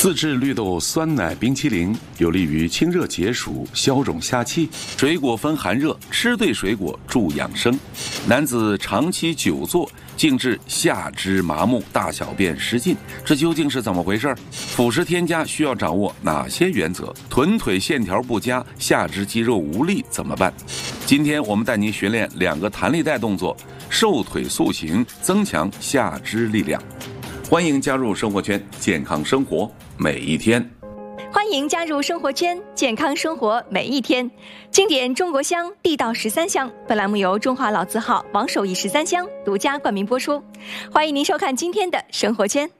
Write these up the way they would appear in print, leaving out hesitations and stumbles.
自制绿豆酸奶冰淇淋有利于清热解暑、消肿下气。水果分寒热，吃对水果助养生。男子长期久坐，竟致下肢麻木、大小便失禁，这究竟是怎么回事？辅食添加需要掌握哪些原则？臀腿线条不佳，下肢肌肉无力怎么办？今天我们带您训练2个弹力带动作，瘦腿塑形，增强下肢力量。欢迎加入生活圈，健康生活每一天。 欢迎加入生活圈，健康生活每一天。经典中国香，地道13香。本栏目由中华老字号王守义13香独家冠名播出。欢迎您收看今天的生活圈。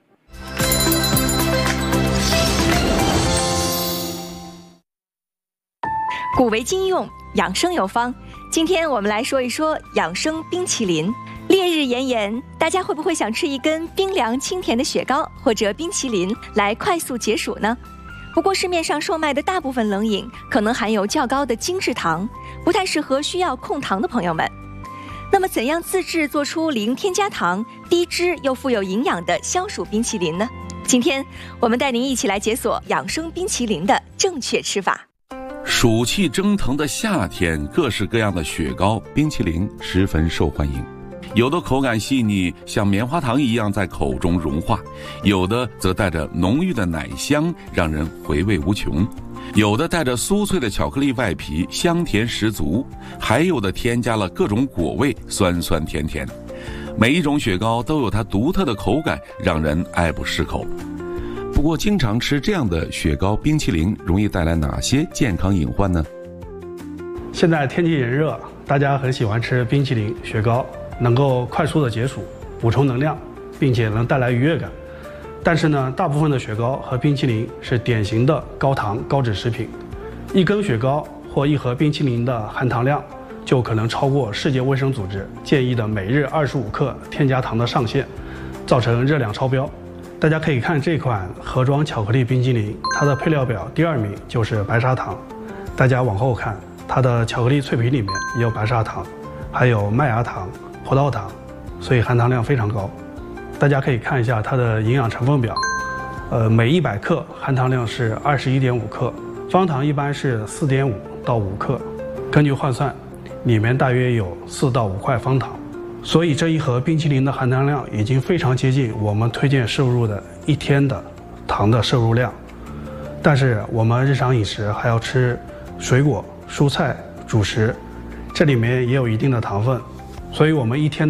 古为今用，养生有方。今天我们来说一说养生冰淇淋。烈日炎炎，大家会不会想吃一根冰凉清甜的雪糕或者冰淇淋来快速解暑呢？不过市面上售卖的大部分冷饮可能含有较高的精制糖，不太适合需要控糖的朋友们。那么怎样自制做出零添加糖、低脂又富有营养的消暑冰淇淋呢？今天我们带您一起来解锁养生冰淇淋的正确吃法。 暑气蒸腾的夏天，各式各样的雪糕、冰淇淋十分受欢迎。有的口感细腻，像棉花糖一样在口中融化；有的则带着浓郁的奶香，让人回味无穷；有的带着酥脆的巧克力外皮，香甜十足；还有的添加了各种果味，酸酸甜甜。每一种雪糕都有它独特的口感，让人爱不释口。不过，经常吃这样的雪糕、冰淇淋，容易带来哪些健康隐患呢？ 现在天气炎热，大家很喜欢吃冰淇淋、雪糕，能够快速的解暑、补充能量，并且能带来愉悦感。但是呢，大部分的雪糕和冰淇淋是典型的高糖高脂食品，一根雪糕或一盒冰淇淋的含糖量就可能超过世界卫生组织建议的每日25克添加糖的上限，造成热量超标。大家可以看这款盒装巧克力冰淇淋，它的配料表第2名就是白砂糖。大家往后看，它的巧克力脆皮里面也有白砂糖，还有麦芽糖、葡萄糖，所以含糖量非常高。大家可以看一下它的营养成分表，每100克含糖量是21.5克，方糖一般是4.5到5克，根据换算，里面大约有4到5块方糖。所以这一盒冰淇淋的含糖量已经非常接近我们推荐摄入的1天的糖的摄入量。但是我们日常饮食还要吃水果、蔬菜、主食，这里面也有一定的糖分，所以我们1天